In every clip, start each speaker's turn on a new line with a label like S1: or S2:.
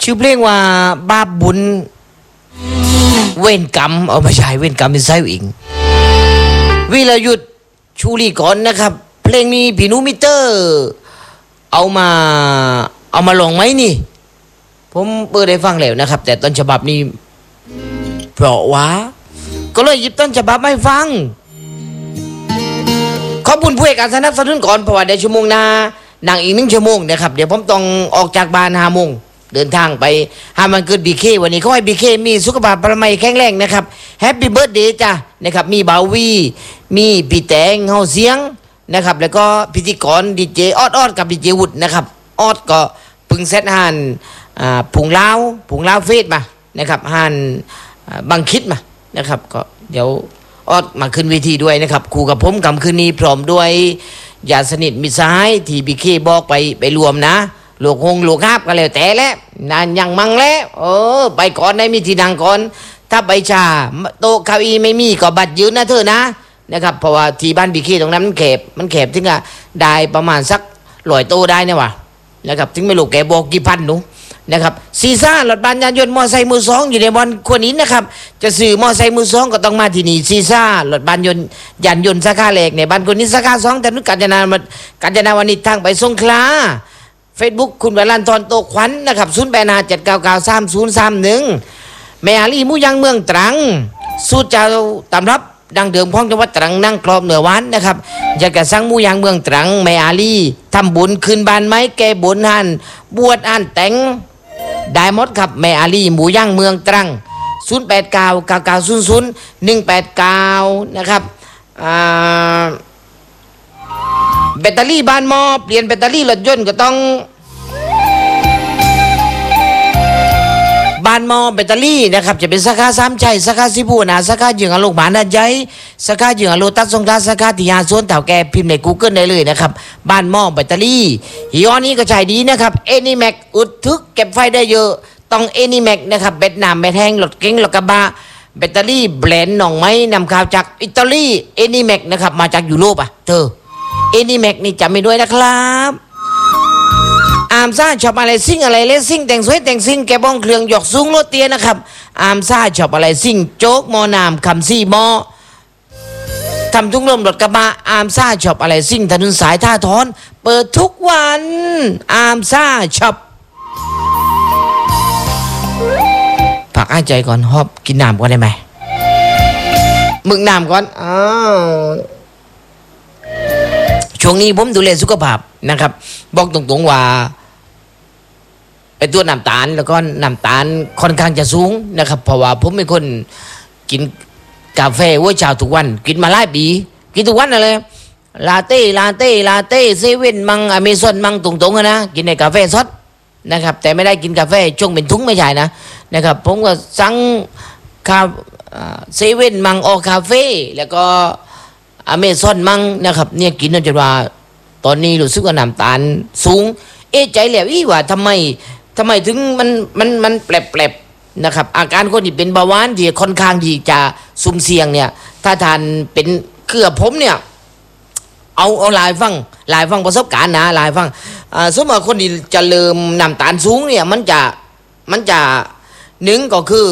S1: ชื่อเพลงว่าบาปบุญเวรกรรมเอาไม่ใช่เวรกรรมเป็นไซอิงวิรยุทธชูรีก่อนนะครับเพลงนี้พี่นุมิเตอร์เอามาลองไหมนี่ผมเปิดได้ฟังแล้วนะครับแต่ต้นฉบับนี้เพราะว่าก็เลยหยิบต้นฉบับไม่ฟังขอบคุณผู้ให้การสนับสนุนก่อนเพราะว่าได้ชั่วโมงนาหนังอีก1 ชั่วโมงนะครับเดี๋ยวผมต้องออกจากบ้าน5 โมงเดินทางไปหามันเกิดบีเควันนี้เขาให้บีเคมีสุขภาพปรมัยแข็งแรงนะครับแฮปปี้เบิร์ธเดย์จ้ะนะครับมีบาวีมีพี่แตงเฮาเสียงนะครับแล้วก็พิธีกรดีเจออดกับดีเจวุฒินะครับออดก็พึ่งเซตหันผงล้าวเฟสมานะครับหันบางคิดมานะครับก็เดี๋ยวออดมาขึ้นเวทีด้วยนะครับคู่กับผมกำคืนนี้พร้อมด้วยญาติสนิทมิตรสหายที่บีเคบอกไปรวมนะลูกหาบกันแล้วแต่แล้วนานยังมังแล้วไปก่อนได้มีที่นั่งก่อนถ้าไปชาโต๊ะเก้าอี้ไม่มีก็บัตรยืนนะเธอนะครับเพราะว่าที่บ้านบีเคตรงนั้นมันแคบถึงได้ประมาณสัก100 โต๊ะได้นะวะนะครับถึงไม่รู้แกบอกกี่พันหนูนะครับซีซ่ารถบัสยานยนต์มอไซค์มือ 2อยู่ในบอนควรนี้นะครับจะซื้อมอไซค์มือ 2ก็ต้องมาที่นี่ซีซ่ารถบัสยานยนต์สาขาแรกในบ้านคนนี้สาขา2แต่นุกาญจนาวันนี้ทางไปสงขลาเฟซบุ๊กคุณวรันทรโตขวัญนะครับ0857993031แม่อาลีมูยังเมืองตรังสูตรเจ้าตำรับดังเดิมของจังหวัดตรังนั่งกรอบเหนือหวานนะครับอยากจะสั่งมูยังเมืองตรังแม่อาลีทำบุญคืนบ้านไม้แก่บุญหันบวชอ่านแต่งได้หมดครับแม่อาลีหมูย่างเมืองตรัง0899000189นะครับแบตเตอรี่บ้านหม้อเปลี่ยนแบตเตอรี่รถยนต์ก็ต้องบ้านหม้อแบตเตอรี่นะครับจะเป็นสาขา3ชัยสาขาสิบูนะสาขายืงอโลกบาลนาใจสาขายืงอโลตัสสงขลาสาขาที่ยาสวนเต่าแก่พิมพ์ใน Google ได้เลยนะครับบ้านหม้อแบตเตอรี่ยี่ห้อนี้ก็ใช้ดีนะครับเอนิแม็กอึดทึกเก็บไฟได้เยอะต้องเอนิแม็กนะครับแบตน้ำแบตแห้งรถเก๋งรถกระบะแบตเตอรี่แบรนด์หน่องไม้นำเข้าจากอิตาลีเอนิแม็กนะครับมาจากยุโรปเธอเอนิแม็กนี่จำไม่ด้วยนะครับอามซ่าชอบอะไรซิ่งอะไรเลสซิ่งแต่งสวยแต่งซิ่งแกบ้องเครื่องหยอกสูงโลเตียนะครับอามซ่าชอบอะไรซิ่งโจ๊กมอนามคำซี่มอทำทุกลมรถกระบะอามซ่าชอบอะไรซิ่งถนนสายท่าทอนเปิดทุกวันอามซ่าชอบผักหายใจก่อนหอบกินน้ำก่อนได้ไหมมึกน้ำก่อนช่วงนี้ผมดูแลสุขภาพนะครับบอกตรงๆว่าเป็นตัวน้ำตาลแล้วก็น้ำตาลค่อนข้างจะสูงนะครับเพราะว่าผมเป็นคนกินกาแฟหัวเช้าทุกวันกินมาหลายปีกินทุกวันอะไรลาเต้เซเว่นมังอเมซอนมังตรงๆนะกินในกาแฟสดนะครับแต่ไม่ได้กินกาแฟช่วงเป็นทุงไม่ใช่นะครับผมก็สั่งเซเว่นมังออคาเฟ่แล้วก็อเมซอนมังนะครับเนี่ยกินจนว่าตอนนี้รู้สึกว่าน้ำตาลสูงใจแล้วว่าทำไมถึงมันแปลบๆนะครับอาการคนที่เป็นเบาหวานที่ค่อนข้างที่จะสุ่มเสี่ยงเนี่ยถ้าทานเป็นเครือผมเนี่ยเอาลายฟังประสบการณ์นะลายฟังสมมติคนที่จะเริ่มน้ำตาลสูงเนี่ยมันจะหนึ่งก็คือ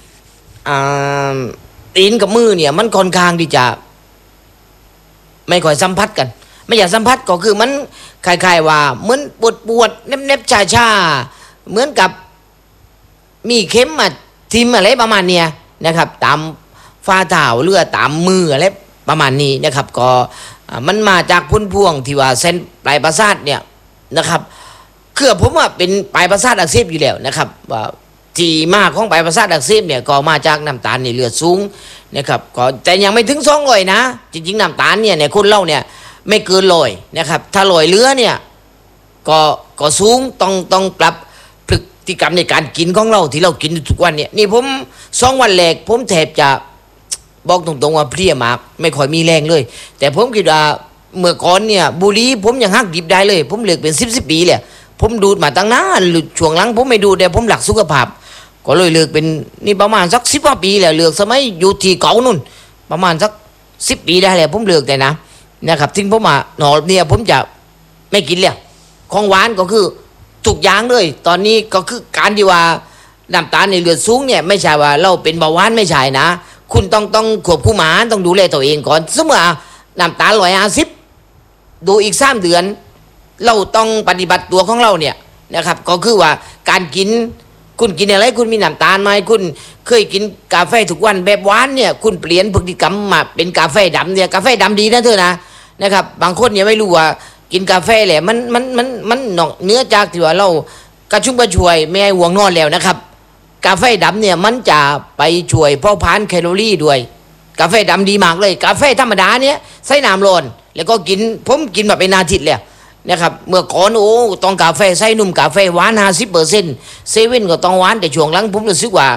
S1: ตีนกับมือเนี่ยมันค่อนข้างที่จะไม่ค่อยสัมผัสกันไม่อยากสัมผัสก็คือมันคล้ายๆว่าเหมือนปวดเน็บชาเหมือนกับมีเข็มมาทิ่มอะไรประมาณเนี้ยนะครับตามฝ่าเท้าเลือดตามมืออะไรประมาณนี้นะครับก็มันมาจากพุ่นพวงที่ว่าเส้นปลายประสาทเนี่ยนะครับคือผมว่าเป็นปลายประสาทอักเสบอยู่แล้วนะครับว่าที่มาของปลายประสาทอักเสบเนี่ยก็มาจากน้ำตาลในเลือดสูงนะครับก็แต่ยังไม่ถึง200นะจริงๆน้ำตาลเนี่ยในคนเราเนี่ยไม่เกิน100นะครับถ้า100เหลือเนี่ยก็สูงต้องปรับพฤติกรรมในการกินของเราที่เรากินทุกวันเนี่ยนี่ผม2 วันแรกผมแทบจะบอกตรงๆว่าเพลียมากไม่ค่อยมีแรงเลยแต่ผมคิดว่าเมื่อก่อนเนี่ยบุหรี่ผมยังหักดิบได้เลยผมเลิกเป็น10 ปีเลยผมดูดมาตั้งนานหรือช่วงหลังผมไม่ดูแต่ผมหลักสุขภาพก็เลยเลิกเป็นนี่ประมาณสัก10 กว่าปีแล้วเลิกสมัยอยู่ที่เก่านู่นประมาณสัก10 ปีได้แล้วผมเลิกแต่นะครับถึงผมหนอเนี่ยผมจะไม่กินแล้วของหวานก็คือทุกอย่างเลยตอนนี้ก็คือการที่ว่าน้ำตาลในเลือดสูงเนี่ยไม่ใช่ว่าเราเป็นเบาหวานไม่ใช่นะคุณต้องควบคุมอาหารต้องดูแลตัวเองก่อนสมมติว่าน้ำตาล150ดูอีก3 เดือนเราต้องปฏิบัติตัวของเราเนี่ยนะครับก็คือว่าการกินคุณกินอะไรคุณมีน้ำตาลไหมคุณเคยกินกาแฟทุกวันแบบหวานเนี่ยคุณเปลี่ยนพฤติกรรมมาเป็นกาแฟดำเนี่ยกาแฟดำดีนะเธอนะครับบางคนเนี่ยไม่รู้ว่ากินกาแฟแหละมันนอกเนื้อจากที่ว่าเรากระชุ่มกระชวยไม่ให้ห่วงนอนแล้วนะครับกาแฟดำเนี่ยมันจะไปช่วยเผาผลาญแคลอรี่ด้วยกาแฟดำดีมากเลยกาแฟธรรมดาเนี่ยใส่น้ำร้อนแล้วก็กินผมกินแบบเป็นอาทิตย์เลยนะครับเมื่อก่อนโอ้ต้องกาแฟใส่นุ่มกาแฟหวาน50%เซเว่นก็ต้องหวานแต่ช่วงหลังผมรู้สึกว่า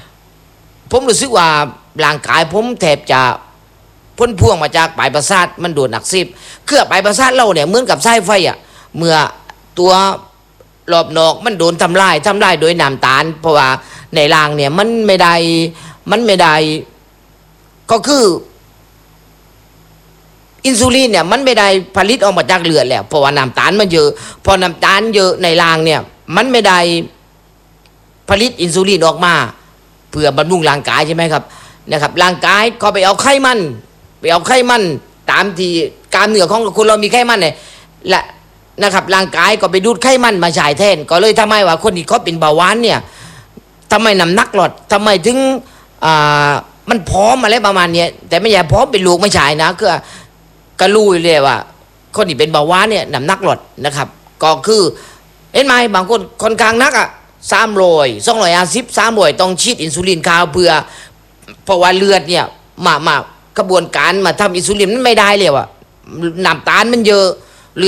S1: ร่างกายผมแทบจะพ้นพ่วงมาจากปลายประสาทมันโดนอักเสบเครือปลายประสาทเราเนี่ยเหมือนกับสายไฟอ่ะเมื่อตัวรอบนอกมันโดนทำลายโดยน้ำตาลเพราะว่าในร่างเนี่ยมันไม่ได้ก็คืออินซูลินเนี่ยมันไม่ได้ผลิตออกมาจากเลือดแล้วเพราะว่าน้ำตาลมันเยอะพอน้ำตาลเยอะในร่างเนี่ยมันไม่ได้ผลิตอินซูลินออกมาเพื่อบำรุงร่างกายใช่ไหมครับนะครับร่างกายก็ไปเอาไขมันตามที่กล้ามเนื้อของคนเรามีไขมันเนี่ยและนะครับร่างกายก็ไปดูดไขมันมาฉายแทนก็เลยทำให้ว่าคนที่เขาเป็นเบาหวานเนี่ยทำไมน้ำหนักลดทำไมถึงมันพร้อมอะไรประมาณนี้แต่ไม่ใช่พร้อมเป็นลูกไม่ใช่นะคือกระลุยเลยว่าคนที่เป็นเบาหวานเนี่ยน้ำหนักลดนะครับก็คือเห็นไหมบางคนค่อนข้างนักอ่ะ250 300ต้องฉีดอินซูลินคาวเพื่อเพราะว่าเลือดเนี่ยมากระบวนการมาทำอินซูลินมันไม่ได้เลยว่ะน้ำตาลมันเยอะ